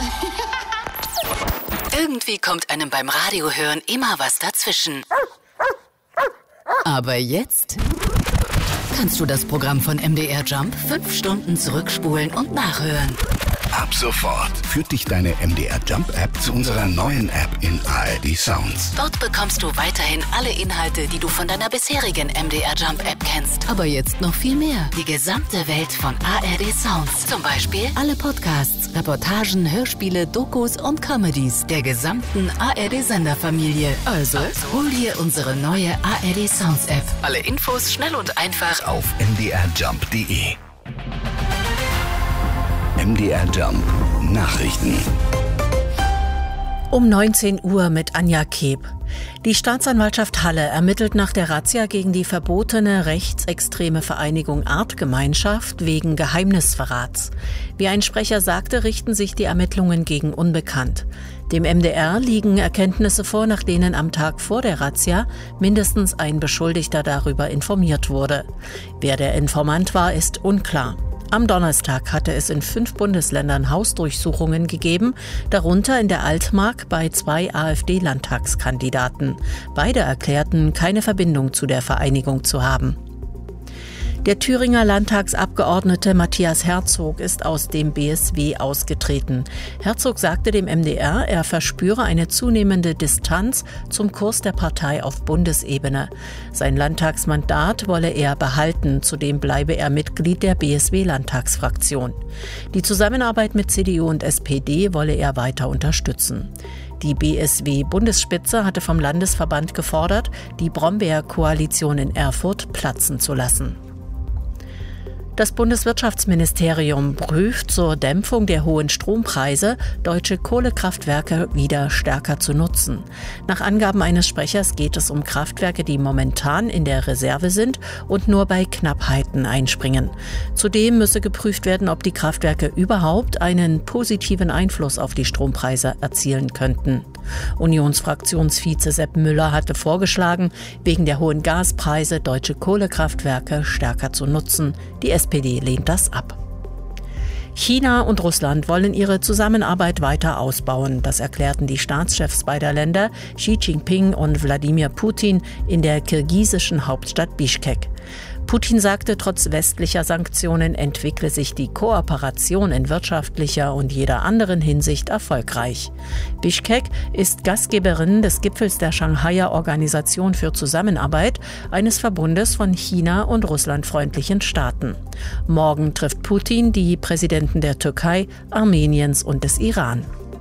Irgendwie kommt einem beim Radiohören immer was dazwischen. Aber jetzt kannst du das Programm von MDR Jump 5 Stunden zurückspulen und nachhören. Ab sofort führt dich deine MDR Jump App zu unserer neuen App in ARD Sounds. Dort bekommst du weiterhin alle Inhalte, die du von deiner bisherigen MDR Jump App kennst. Aber jetzt noch viel mehr. Die gesamte Welt von ARD Sounds. Zum Beispiel alle Podcasts, Reportagen, Hörspiele, Dokus und Comedies der gesamten ARD-Senderfamilie. Also hol dir unsere neue ARD Sounds App. Alle Infos schnell und einfach auf mdrjump.de. MDR Jump Nachrichten. Um 19 Uhr mit Anja Keb. Die Staatsanwaltschaft Halle ermittelt nach der Razzia gegen die verbotene rechtsextreme Vereinigung Artgemeinschaft wegen Geheimnisverrats. Wie ein Sprecher sagte, richten sich die Ermittlungen gegen Unbekannt. Dem MDR liegen Erkenntnisse vor, nach denen am Tag vor der Razzia mindestens ein Beschuldigter darüber informiert wurde. Wer der Informant war, ist unklar. Am Donnerstag hatte es in 5 Bundesländern Hausdurchsuchungen gegeben, darunter in der Altmark bei 2 AfD-Landtagskandidaten. Beide erklärten, keine Verbindung zu der Vereinigung zu haben. Der Thüringer Landtagsabgeordnete Matthias Herzog ist aus dem BSW ausgetreten. Herzog sagte dem MDR, er verspüre eine zunehmende Distanz zum Kurs der Partei auf Bundesebene. Sein Landtagsmandat wolle er behalten, zudem bleibe er Mitglied der BSW-Landtagsfraktion. Die Zusammenarbeit mit CDU und SPD wolle er weiter unterstützen. Die BSW-Bundesspitze hatte vom Landesverband gefordert, die Brombeer-Koalition in Erfurt platzen zu lassen. Das Bundeswirtschaftsministerium prüft zur Dämpfung der hohen Strompreise, deutsche Kohlekraftwerke wieder stärker zu nutzen. Nach Angaben eines Sprechers geht es um Kraftwerke, die momentan in der Reserve sind und nur bei Knappheiten einspringen. Zudem müsse geprüft werden, ob die Kraftwerke überhaupt einen positiven Einfluss auf die Strompreise erzielen könnten. Unionsfraktionsvize Sepp Müller hatte vorgeschlagen, wegen der hohen Gaspreise deutsche Kohlekraftwerke stärker zu nutzen. Die SPD lehnt das ab. China und Russland wollen ihre Zusammenarbeit weiter ausbauen. Das erklärten die Staatschefs beider Länder, Xi Jinping und Wladimir Putin, in der kirgisischen Hauptstadt Bischkek. Putin sagte, trotz westlicher Sanktionen entwickle sich die Kooperation in wirtschaftlicher und jeder anderen Hinsicht erfolgreich. Bischkek ist Gastgeberin des Gipfels der Shanghaier Organisation für Zusammenarbeit, eines Verbundes von China- und russlandfreundlichen Staaten. Morgen trifft Putin die Präsidenten der Türkei, Armeniens und des Iran.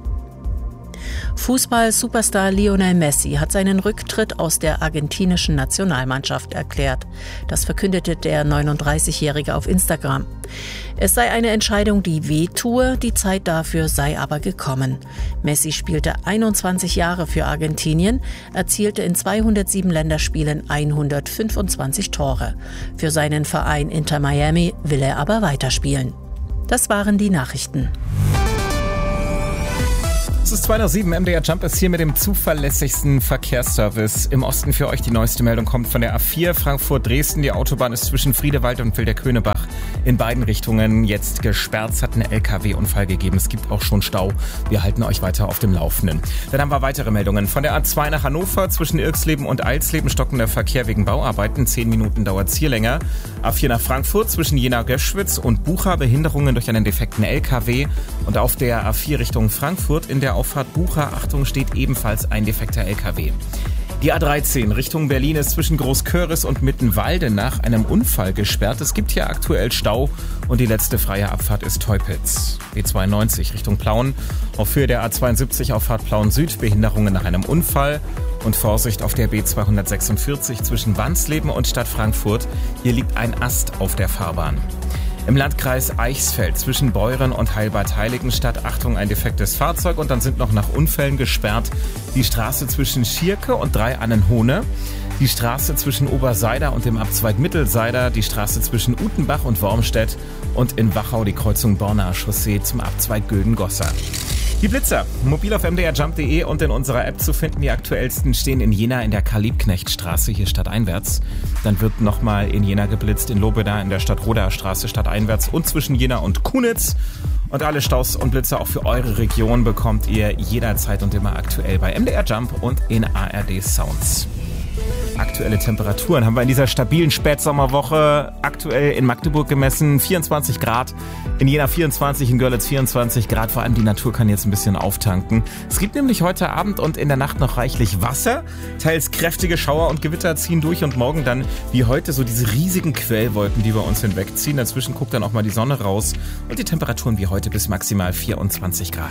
Fußball-Superstar Lionel Messi hat seinen Rücktritt aus der argentinischen Nationalmannschaft erklärt. Das verkündete der 39-Jährige auf Instagram. Es sei eine Entscheidung, die wehtue, die Zeit dafür sei aber gekommen. Messi spielte 21 Jahre für Argentinien, erzielte in 207 Länderspielen 125 Tore. Für seinen Verein Inter Miami will er aber weiterspielen. Das waren die Nachrichten. Es ist 2:07, MDR Jump ist hier mit dem zuverlässigsten Verkehrsservice. Im Osten für euch die neueste Meldung kommt von der A4 Frankfurt-Dresden. Die Autobahn ist zwischen Friedewald und Wilderköhnebach in beiden Richtungen jetzt gesperrt. Es hat einen LKW-Unfall gegeben. Es gibt auch schon Stau. Wir halten euch weiter auf dem Laufenden. Dann haben wir weitere Meldungen. Von der A2 nach Hannover zwischen Irxleben und Eilsleben stockender Verkehr wegen Bauarbeiten. 10 Minuten dauert es hier länger. A4 nach Frankfurt zwischen Jena-Göschwitz und Bucha Behinderungen durch einen defekten LKW. Und auf der A4 Richtung Frankfurt in der Auffahrt Bucha, Achtung, steht ebenfalls ein defekter LKW. Die A13 Richtung Berlin ist zwischen Großköris und Mittenwalde nach einem Unfall gesperrt. Es gibt hier aktuell Stau und die letzte freie Abfahrt ist Teupitz. B92 Richtung Plauen auf Höhe der A72 Auffahrt Plauen Süd, Behinderungen nach einem Unfall und Vorsicht auf der B246 zwischen Wansleben und Stadt Frankfurt. Hier liegt ein Ast auf der Fahrbahn. Im Landkreis Eichsfeld zwischen Beuren und Heilbad-Heiligenstadt, Achtung, ein defektes Fahrzeug und dann sind noch nach Unfällen gesperrt die Straße zwischen Schierke und Dreiannenhohne, die Straße zwischen Oberseider und dem Abzweig Mittelseider, die Straße zwischen Utenbach und Wormstedt und in Wachau die Kreuzung Bornaer Chaussee zum Abzweig Gülden-Gosser. Die Blitzer, mobil auf mdrjump.de und in unserer App zu finden. Die aktuellsten stehen in Jena in der Karl-Liebknecht-Straße, hier stadteinwärts. Dann wird nochmal in Jena geblitzt, in Lobeda in der Stadtrodaer Straße stadteinwärts und zwischen Jena und Kunitz. Und alle Staus und Blitze auch für eure Region bekommt ihr jederzeit und immer aktuell bei MDR Jump und in ARD Sounds. Aktuelle Temperaturen haben wir in dieser stabilen Spätsommerwoche aktuell in Magdeburg gemessen. 24 Grad, in Jena 24, in Görlitz 24 Grad. Vor allem die Natur kann jetzt ein bisschen auftanken. Es gibt nämlich heute Abend und in der Nacht noch reichlich Wasser. Teils kräftige Schauer und Gewitter ziehen durch und morgen dann wie heute so diese riesigen Quellwolken, die über uns hinwegziehen. Dazwischen guckt dann auch mal die Sonne raus und die Temperaturen wie heute bis maximal 24 Grad.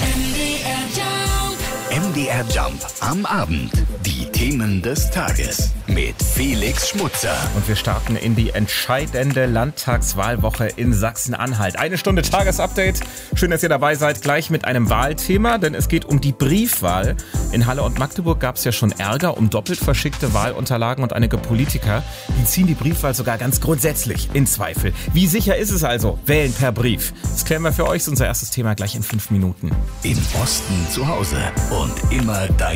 MDR Jump am Abend. Die Themen des Tages mit Felix Schmutzer. Und wir starten in die entscheidende Landtagswahlwoche in Sachsen-Anhalt. 1 Stunde Tagesupdate. Schön, dass ihr dabei seid. Gleich mit einem Wahlthema, denn es geht um die Briefwahl. In Halle und Magdeburg gab es ja schon Ärger um doppelt verschickte Wahlunterlagen und einige Politiker, die ziehen die Briefwahl sogar ganz grundsätzlich in Zweifel. Wie sicher ist es also? Wählen per Brief. Das klären wir für euch. Das ist unser erstes Thema gleich in 5 Minuten. Im Osten zu Hause und immer dein